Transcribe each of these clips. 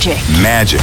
Magic.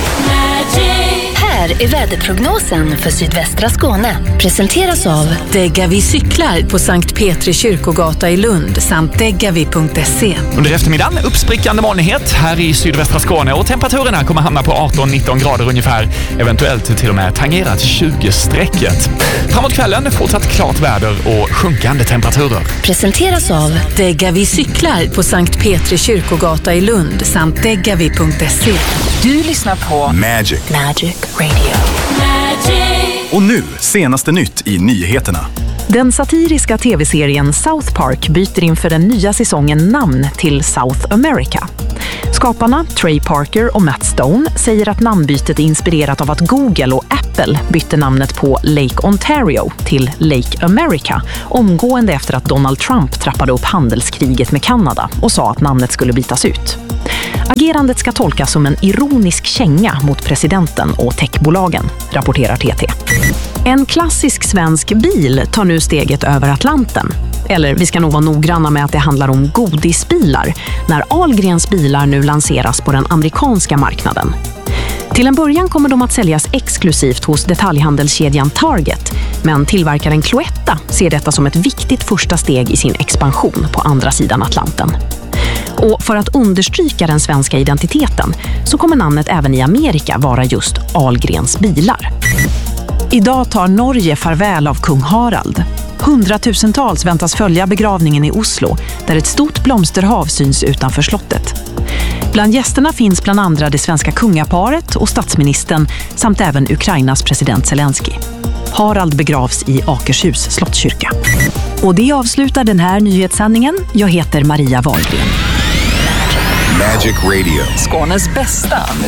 Här är väderprognosen för sydvästra Skåne. Presenteras av Degavi cyklar på Sankt Petri kyrkogata i Lund samt degavi.se. Under eftermiddagen uppsprickande molnighet här i sydvästra Skåne och temperaturerna kommer hamna på 18-19 grader ungefär. Eventuellt till och med tangerat 20-strecket. Framåt kvällen fortsatt klart väder och sjunkande temperaturer. Presenteras av Degavi cyklar på Sankt Petri kyrkogata i Lund samt degavi.se. Du lyssnar på Magic. Radio. Och nu, senaste nytt i nyheterna. Den satiriska tv-serien South Park byter inför den nya säsongen namn till South America. Skaparna Trey Parker och Matt Stone säger att namnbytet är inspirerat av att Google och Apple bytte namnet på Lake Ontario till Lake America omgående efter att Donald Trump trappade upp handelskriget med Kanada och sa att namnet skulle bytas ut. Agerandet ska tolkas som en ironisk känga mot presidenten och techbolagen, rapporterar TT. En klassisk svensk bil tar nu steget över Atlanten. Eller vi ska nog vara noggranna med att det handlar om godisbilar när Ahlgrens bilar nu lanseras på den amerikanska marknaden. Till en början kommer de att säljas exklusivt hos detaljhandelskedjan Target, men tillverkaren Cloetta ser detta som ett viktigt första steg i sin expansion på andra sidan Atlanten. Och för att understryka den svenska identiteten så kommer namnet även i Amerika vara just Ahlgrens bilar. Idag tar Norge farväl av kung Harald. Hundratusentals väntas följa begravningen i Oslo, där ett stort blomsterhav syns utanför slottet. Bland gästerna finns bland andra det svenska kungaparet och statsministern samt även Ukrainas president Zelensky. Harald begravs i Akershus slottskyrka. Och det avslutar den här nyhetssändningen. Jag heter Maria Wahlgren. Magic Radio. Skånes bästa